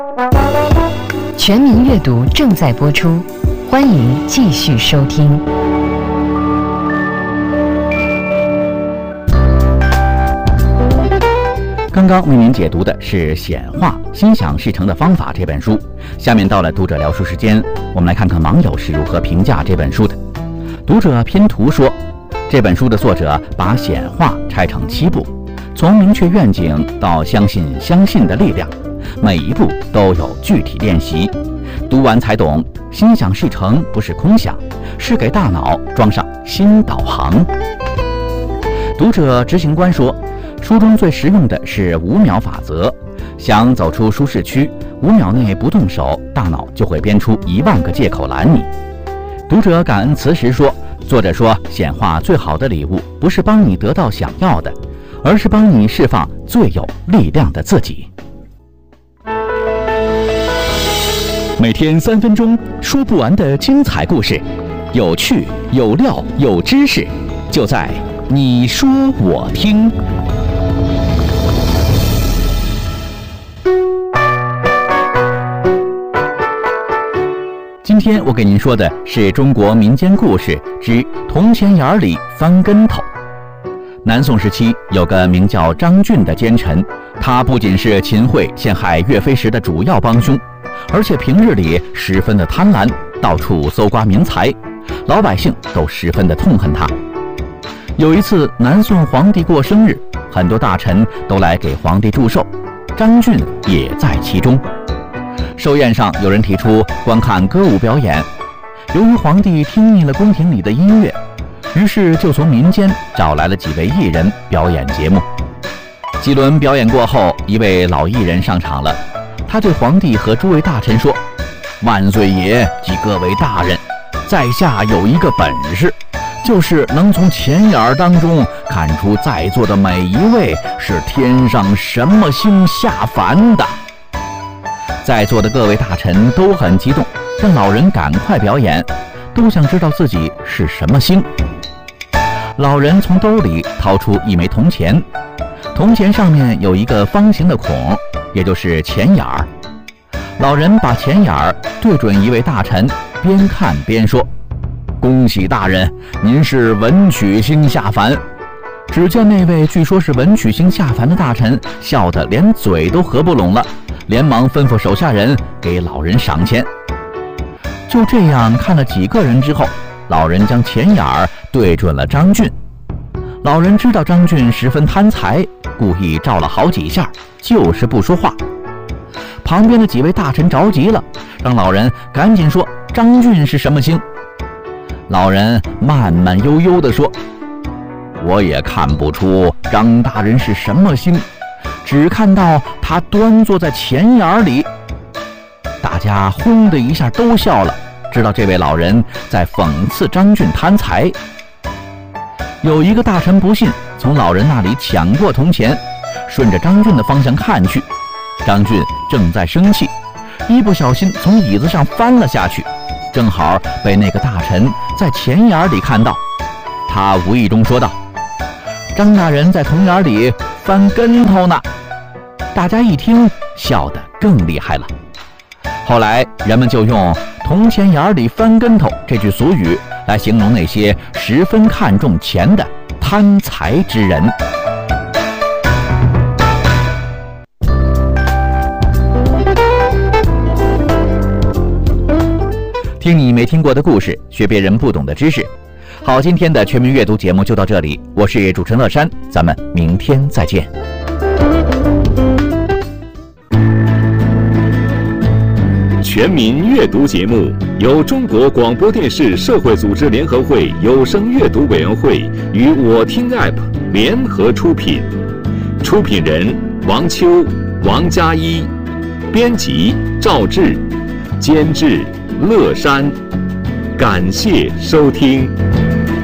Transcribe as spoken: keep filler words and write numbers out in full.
全民阅读正在播出，欢迎继续收听。 刚刚为您解读的是《显化心想事成的方法》这本书，下面到了读者聊书时间，我们来看看网友是如何评价这本书的。读者拼图说，这本书的作者把显化拆成七步，从明确愿景到相信相信的力量，每一步都有具体练习。读完才懂，心想事成不是空想，是给大脑装上新导航。读者执行官说，书中最实用的是五秒法则，想走出舒适区，五秒内不动手，大脑就会编出一万个借口拦你。读者感恩辞时说，作者说显化最好的礼物不是帮你得到想要的，而是帮你释放最有力量的自己。每天三分钟，说不完的精彩故事，有趣有料有知识，就在你说我听。今天我给您说的是中国民间故事之铜钱眼里翻跟头。南宋时期有个名叫张俊的奸臣，他不仅是秦桧陷害岳飞时的主要帮凶，而且平日里十分的贪婪，到处搜刮民财，老百姓都十分的痛恨他。有一次南宋皇帝过生日，很多大臣都来给皇帝祝寿，张俊也在其中。寿宴上有人提出观看歌舞表演，由于皇帝听腻了宫廷里的音乐，于是就从民间找来了几位艺人表演节目。几轮表演过后，一位老艺人上场了，他对皇帝和诸位大臣说，万岁爷及各位大人，在下有一个本事，就是能从钱眼当中看出在座的每一位是天上什么星下凡的。在座的各位大臣都很激动，让老人赶快表演，都想知道自己是什么星。老人从兜里掏出一枚铜钱，铜钱上面有一个方形的孔，也就是钱眼儿。老人把钱眼儿对准一位大臣，边看边说，恭喜大人，您是文曲星下凡。只见那位据说是文曲星下凡的大臣笑得连嘴都合不拢了，连忙吩咐手下人给老人赏钱。就这样看了几个人之后，老人将钱眼儿对准了张俊。老人知道张俊十分贪财，故意照了好几下，就是不说话。旁边的几位大臣着急了，让老人赶紧说张俊是什么星。老人慢慢悠悠地说，我也看不出张大人是什么星，只看到他端坐在钱眼里。大家轰的一下都笑了，知道这位老人在讽刺张俊贪财。有一个大臣不信，从老人那里抢过铜钱，顺着张俊的方向看去，张俊正在生气，一不小心从椅子上翻了下去，正好被那个大臣在钱眼里看到。他无意中说道，张大人在铜眼里翻跟头呢。大家一听，笑得更厉害了。后来人们就用铜钱眼里翻跟头这句俗语来形容那些十分看重钱的贪财之人。听你没听过的故事，学别人不懂的知识。好，今天的全民阅读节目就到这里，我是主持人乐山，咱们明天再见。 全民阅读节目由中国广播电视社会组织联合会有声阅读委员会与我听 App 联合出品，出品人王秋、王佳一，编辑赵志，监制乐山。感谢收听。